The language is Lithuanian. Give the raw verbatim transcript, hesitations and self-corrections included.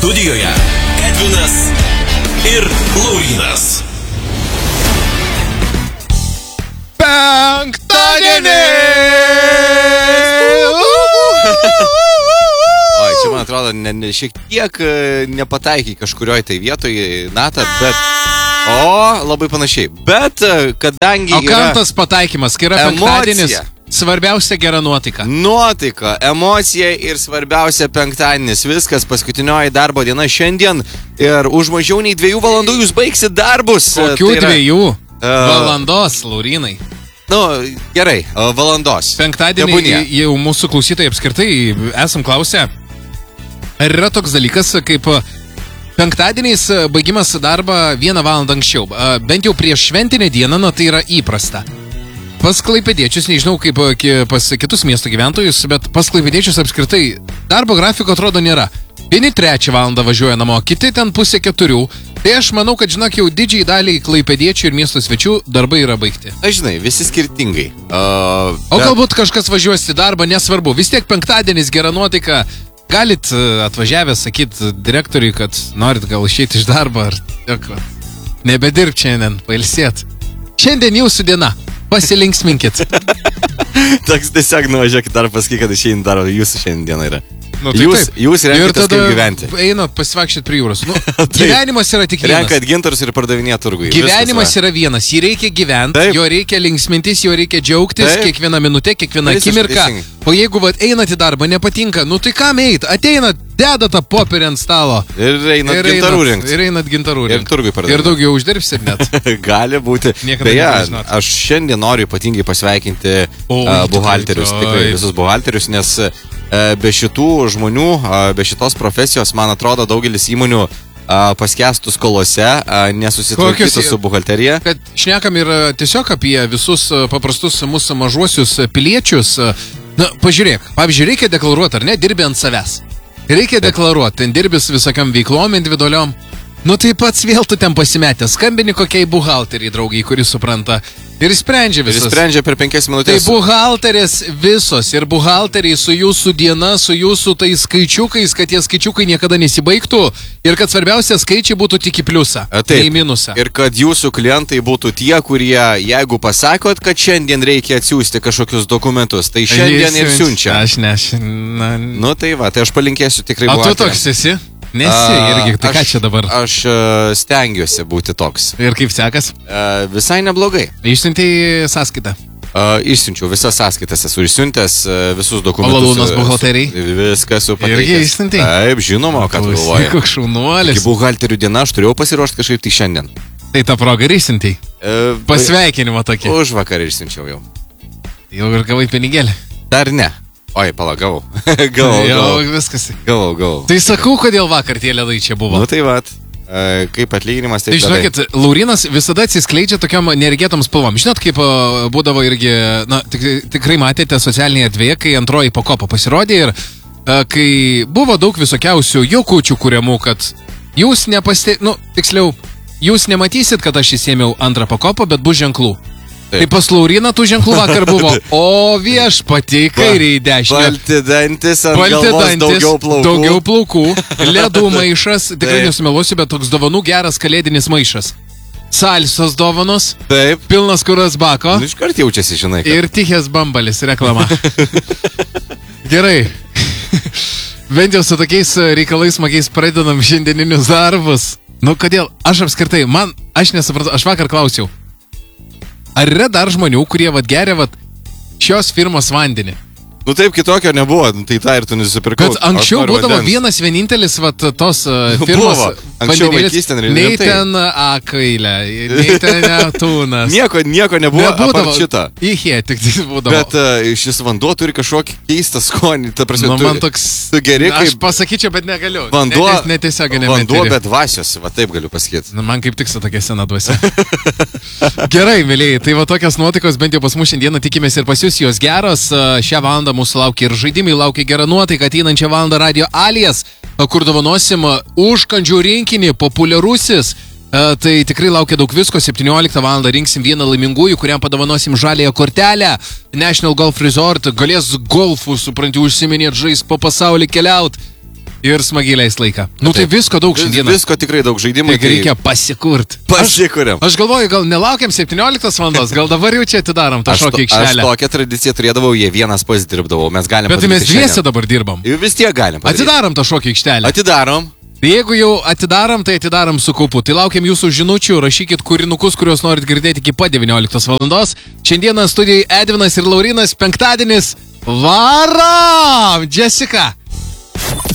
Studijoje Edvinas ir Laurynas. Penktadienį! Oi, čia man atrodo, ne, ne, šiek tiek nepataikiai kažkurioje tai vietoje natą, bet... O, labai panašiai. Bet kadangi... O kam tas pataikymas, kai yra penktadienis, svarbiausia gera nuotaika. Nuotaika, emocija ir svarbiausia penktadienis. Viskas, paskutinioji darbo diena šiandien. Ir už mažiau nei dviejų valandų jūs baigsit darbus. Kokių tai yra, dviejų? Uh, valandos, Laurynai. Nu, gerai, valandos. Penktadienį Tebūnie. Jau mūsų klausytojai apskritai esam klausę, ar yra toks dalykas kaip penktadieniais baigimas darbą vieną valandą anksčiau. Bent jau prieš šventinę dieną, na tai yra įprasta. Pas klaipėdiečius, nežinau kaip pas kitus miesto gyventojus, bet pas klaipėdiečius apskritai darbo grafiko atrodo nėra. Vieni trečią valandą važiuoja namo, kiti ten pusę keturių. Tai aš manau, kad žinok, jau didžiai daliai klaipėdiečių ir miesto svečių darbai yra baigti. Aš žinai, visi skirtingai. Uh, o bet... galbūt kažkas važiuos į darbą, nesvarbu. Vis tiek penktadienis, gera nuotaika. Galit atvažiavę sakyti direktoriui, kad norit gal išeiti iš darbo ar tiesiog nebedirb šiandien, pailsėt. Šiandien jūsų diena. Pasilinksminkit. Toks tiesiog nuvažiuokit dar pasakyk, kad išeini darbą, jūsų šiandien diena yra. Nu, tai jūs, jūs renkatės kaip gyventi. Einat pasivakščiat prie jūros. Nu, gyvenimas yra tik vienas. Renkat gintarus ir pardavinėt turgui. Gyvenimas yra vienas. Jį reikia gyventi, jo reikia linksmintis, jo reikia džiaugtis, Taip. kiekvieną minutę, kiekvieną akimirką. O jeigu vat, einat į darbą, nepatinka, nu tai kam eit? Ateinat, dedat tą popierį ant stalo. Ir einat ir gintarų rinkti. Ir einat gintarų rinkti. Ir turgui pardavinėt. Ir daugiau uždirbsit net. Gali būti. Beje, aš šiandien noriu ypatingai pasveikinti o, uh, buhalterius, tikrai visus buhalterius, nes be šitų žmonių, be šitos profesijos, man atrodo, daugelis įmonių paskęstų skolose, nesusitvarkytų su buhalterija. Kad šnekam ir tiesiog apie visus paprastus mūsų mažuosius piliečius. Na, pažiūrėk, pavyzdžiui, reikia deklaruoti, ar ne, dirbi ant savęs. Reikia deklaruoti, ten dirbis visokiam veiklom individualiom. Nu tai pats vėl tu ten pasimetęs, skambini kokiai buhalteriai, draugai, kuris supranta. Ir sprendžia visas. Ir sprendžia per penkias minutės. Tai buhalterės visos ir buhalteriai su jūsų diena, su jūsų tais skaičiukais, kad tie skaičiukai niekada nesibaigtų ir kad svarbiausia skaičiai būtų tik į pliusą, ne į minusą. Ir kad jūsų klientai būtų tie, kurie, jeigu pasakot, kad šiandien reikia atsiųsti kažkokius dokumentus, tai šiandien ir siunčia. Aš ne, aš... Na... Nu tai va, tai aš palinkėsiu tikrai O buhalteriams. tu toks esi? Nesi irgi, tai aš, ką čia dabar? Aš uh, stengiuosi būti toks. Ir kaip sekas? Uh, visai neblogai. Išsiuntei sąskaitą? Uh, išsiunčiau visas sąskaitas, esu išsiuntęs uh, visus dokumentus. O Lalūnas buhalteriai? Viskas su pateikęs. Irgi išsiuntei? Taip, žinoma, kad galvoju. Koks šaunuolis. Iki buhalterių diena aš turėjau pasiruošti kažkaip tai šiandien. Tai tą progą ir išsiuntei? Uh, Pasveikinimą tokį. Už vakar išsiunčiau jau. Jau ir gavai pinigėlį? Dar ne. Oi, pala, gavau. gavau, jau, gavau. Viskas. Gavau, gavau. Tai sakau, kodėl vakar tie ledai čia buvo. Nu tai vat, e, kaip atlyginimas, taip. Tai žinokit, Laurynas visada atsiskleidžia tokiam neregėtom spalvom. Žinot, kaip būdavo irgi, na, tik, tikrai matėte socialinėje erdvėje, kai antroji pakopa pasirodė ir e, kai buvo daug visokiausių juokučių kuriamų, kad jūs nepastė... Nu, tiksliau, jūs nematysit, kad aš įsėmiau antrą pakopą, bet bus ženklų. Tai pas Lauryną tų ženklų vakar buvo. O viešpatį, kairiai dešinė. Balti dantis, ant Balti galvos dantis, daugiau plaukų. Daugiau plaukų. Ledų maišas, tikrai nesumeluosiu, bet toks dovanų geras kalėdinis maišas. Salsos dovanos. Taip. Pilnas kuras bako. Nu, iškart jaučiasi, žinai. Kad... Ir tichės bambalis, reklama. Gerai. Bent jau su tokiais reikalais smagiais pradedam šiandieninius darbus. Nu, kodėl? Aš apskritai, man, aš nesupratau, aš vakar klausiau. Ar yra dar žmonių, kurie vat geria vat šios firmos vandenį? Nu taip, kitokio nebuvo, tai tą ir tu nusipirkau. Bet anksčiau būdavo vandens. Vienas vienintelis vat tos uh, firmos anksčiau vaikystė nei ten akailė, nei ten netūnas. Nieko, nieko nebuvo, nebūdavo, apart šitą. Ihe, tik tai būdavo. Bet uh, šis vanduo turi kažkokį keistą skonį. Ta prasme, nu, tu, man toks... Tu geri, kaip... Aš kaip... pasakyčiau, bet negaliu. Vanduo, netiesioginė vanduo bet dvasios, va taip galiu pasakyti. Nu, man kaip tik su tokia sena dvasia. Gerai, mėlyjei, tai va tokios nuotaikos bent jau pas mus šiandieną tikimės ir pas jūs jos geros. Šią valandą mūsų laukia ir žaidimai, laukia gera nuotaika. Ateinančią valandą Radio Alijas, kur dovanosim užkandžių rinkinį, populiarusis. Uh, tai tikrai laukia daug visko. septynioliktą valandą rinksim vieną laimingųjų, kuriam padovanosim žaliąją kortelę. National Golf Resort galės golfų, supranti, užsiminėt, žais po pasaulį keliaut. Ir smagiai leis laiką. Nu tai visko daug šiandieną. Visko tikrai daug žaidimų. Tai reikia pasikurt. Pasikuriam. Aš, aš galvoju, gal nelaukiam septynioliktos valandos, gal dabar jau čia atidarom tą šokį aikštelę. Aš tokią tradiciją turėdavau, jie vienas pats dirbdavau. Mes galim Bet tai mes dviese dabar dirbam. Jau vis tiek galim padaryti. Atidarom tą šokį aikštelę. Atidarom. Jeigu jau atidarom, tai atidarom su kaupu. Tai laukiam jūsų žinučių, rašykit kūrinukus, kuriuos norit girdėti iki pat devynioliktos valandos. Šiandieną studijai Edvinas ir Laurinas, penktadienis. Varom! Jessica!